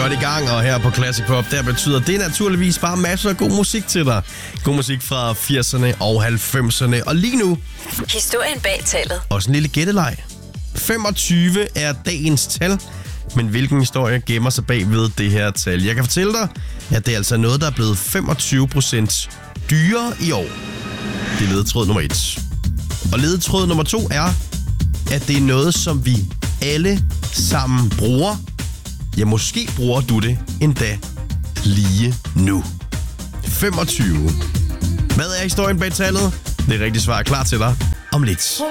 godt i gang, og her på Classic Pop, der betyder det naturligvis bare masser af god musik til dig. God musik fra 80'erne og 90'erne, og lige nu... Historien bag tallet. Også en lille gætteleg. 25 er dagens tal, men hvilken historie gemmer sig bag ved det her tal? Jeg kan fortælle dig, at det er altså noget, der er blevet 25% dyrere i år. Det er ledetråd nummer 1. Og ledetråd nummer 2 er, at det er noget, som vi alle sammen bruger. Ja, måske bruger du det endda lige nu. 25. Hvad er historien bag tallet? Det er rigtigt svar klar til dig om lidt.